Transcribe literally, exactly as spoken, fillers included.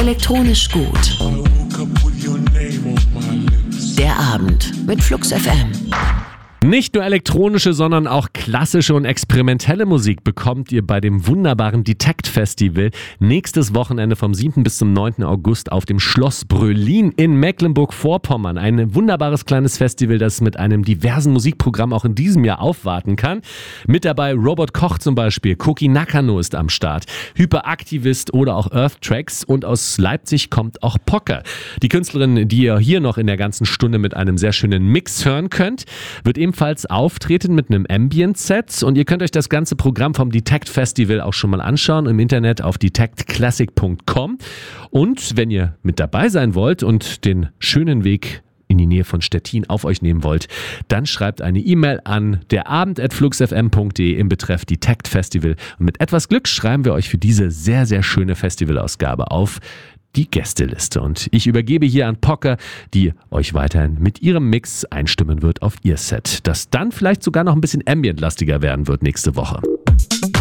elektronisch gut. Der Abend mit Flux F M. Nicht nur elektronische, sondern auch klassische und experimentelle Musik bekommt ihr bei dem wunderbaren Detect Festival nächstes Wochenende vom siebten bis zum neunten August auf dem Schloss Brölin in Mecklenburg-Vorpommern. Ein wunderbares kleines Festival, das mit einem diversen Musikprogramm auch in diesem Jahr aufwarten kann. Mit dabei Robert Koch zum Beispiel, Koki Nakano ist am Start, Hyperaktivist oder auch Earth Tracks, und aus Leipzig kommt auch Pocker. Die Künstlerin, die ihr hier noch in der ganzen Stunde mit einem sehr schönen Mix hören könnt, wird ebenfalls auftreten mit einem Ambient-Set, und ihr könnt euch das ganze Programm vom Detect Festival auch schon mal anschauen im Internet auf detect classic punkt com. Und wenn ihr mit dabei sein wollt und den schönen Weg in die Nähe von Stettin auf euch nehmen wollt, dann schreibt eine E-Mail an derabend at fluxfm punkt de im Betreff Detect Festival, und mit etwas Glück schreiben wir euch für diese sehr, sehr schöne Festivalausgabe auf die Gästeliste. Und ich übergebe hier an Pocker, die euch weiterhin mit ihrem Mix einstimmen wird auf ihr Set, das dann vielleicht sogar noch ein bisschen ambient-lastiger werden wird nächste Woche.